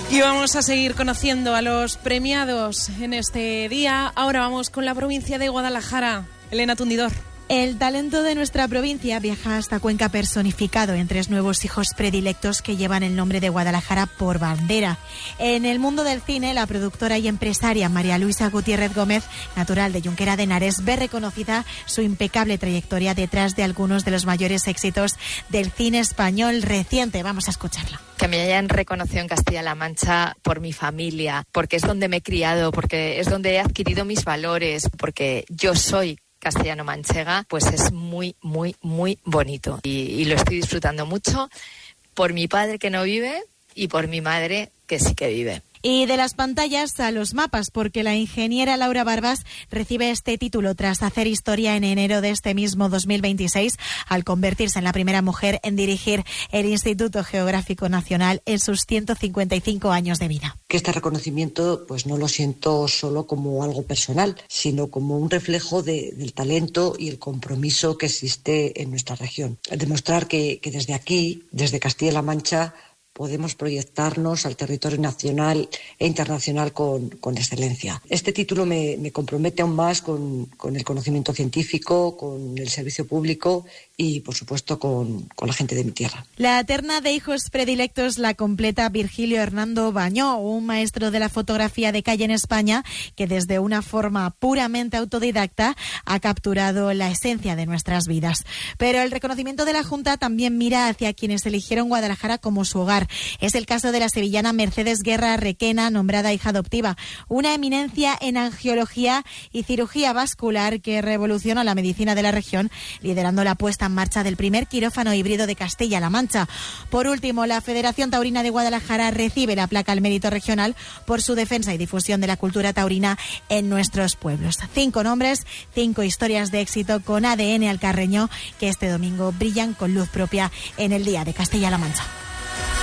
Y vamos a seguir conociendo a los premiados en este día. Ahora vamos con la provincia de Guadalajara. Elena Tundidor. El talento de nuestra provincia viaja hasta Cuenca personificado en 3 nuevos hijos predilectos que llevan el nombre de Guadalajara por bandera. En el mundo del cine, la productora y empresaria María Luisa Gutiérrez Gómez, natural de Junquera de Henares, ve reconocida su impecable trayectoria detrás de algunos de los mayores éxitos del cine español reciente. Vamos a escucharla. Que me hayan reconocido en Castilla-La Mancha por mi familia, porque es donde me he criado, porque es donde he adquirido mis valores, porque yo soy castellano-manchega, pues es muy, muy, muy bonito. Y lo estoy disfrutando mucho por mi padre que no vive y por mi madre que sí que vive. Y de las pantallas a los mapas, porque la ingeniera Laura Barbas recibe este título tras hacer historia en enero de este mismo 2026, al convertirse en la primera mujer en dirigir el Instituto Geográfico Nacional en sus 155 años de vida. Que este reconocimiento pues no lo siento solo como algo personal, sino como un reflejo del talento y el compromiso que existe en nuestra región. Demostrar que desde aquí, desde Castilla-La Mancha, podemos proyectarnos al territorio nacional e internacional con excelencia. Este título me compromete aún más con el conocimiento científico, con el servicio público y, por supuesto, con la gente de mi tierra. La terna de hijos predilectos la completa Virgilio Hernando Bañó, un maestro de la fotografía de calle en España que desde una forma puramente autodidacta ha capturado la esencia de nuestras vidas. Pero el reconocimiento de la Junta también mira hacia quienes eligieron Guadalajara como su hogar. Es el caso de la sevillana Mercedes Guerra Requena, nombrada hija adoptiva, una eminencia en angiología y cirugía vascular que revoluciona la medicina de la región, liderando la puesta en marcha del primer quirófano híbrido de Castilla-La Mancha. Por último, la Federación Taurina de Guadalajara recibe la placa al mérito regional por su defensa y difusión de la cultura taurina en nuestros pueblos. 5 nombres, 5 historias de éxito con ADN alcarreño que este domingo brillan con luz propia en el Día de Castilla-La Mancha.